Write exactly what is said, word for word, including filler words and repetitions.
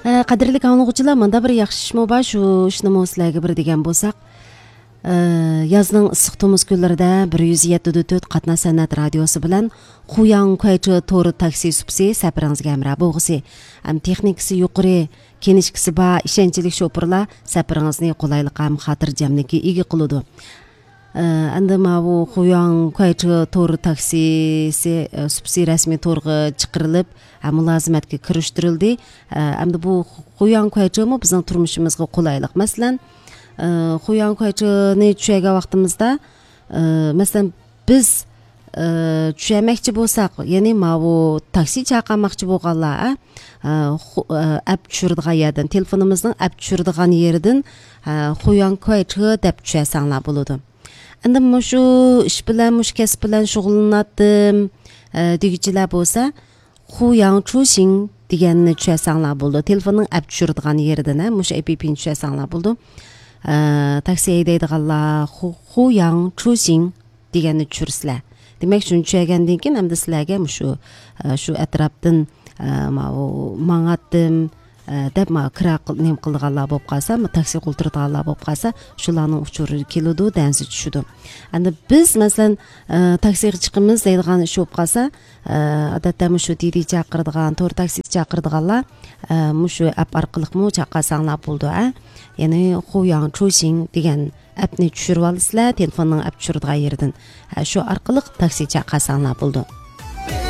Qadrli anglag'uvchilar, menda bir yaxshi ishmo bor, shu ishni sizlarga bir degan bo'lsak, yazning issiq tomuz kunlarida bir yuz yetti nuqta to'rt Qatna san'at radiosi bilan Xuyang Kuaychi to'ri taksi supsi safaringizga hamroh bo'lg'isi. Ham texnikasi yuqori, kenishkisi bor, ishonchli shoferlar safaringizni qulaylik ham xotirjamlikka ega qiladi. Endi ma bu Xuyang Kuaychi to'ri taksisi supsi rasmiy to'rga chiqarilib, mulozimatga kirishtirildi. Endi bu Xuyang Kuaychi mo bizning turmushimizga qulaylik. Masalan, Xuyang Kuaychini tushaygan vaqtimizda, masalan, biz tushaymoqchi bo'lsak, ya'ni ma bu taksi chaqirmoqchi bo'lganlar, app tushiradigan yerdan, telefonimizning app tushiradigan yeridan Xuyang Kuaychi deb tushasanglar bo'ladi. Endi shu ish bilan, mush kasb bilan shug'ullandim degichilar bo'lsa, Xuyang Chuxing deganni tushasanglar bo'ldi. Telefonning app tushiradigan yeridan, mush app'ni tushasanglar bo'ldi. Taksi haydaydiganlar Xuyang Chuxing deganni tushirsizlar. Demak, shuni tushirgandan keyin hamda sizlarga shu shu atrofdan mang'atdim deb ma kira nim qilganlar bo'lib qolsa, taksi qiltirganlar bo'lib qolsa, shularning uchuri keladi, dansi tushidi. Endi biz masalan taksiga chiqimiz deydigan ish bo'lib qolsa, odatda shu Didi chaqiradigan, to'rt taksi chaqiradiganlar shu app orqali mu chaqasanglar bo'ldi, a? Ya'ni Xuyang Chuxing degan appni tushirib olsizlar, telefonning app tushiradigan yerdan. Shu orqali taksi chaqasanglar bo'ldi.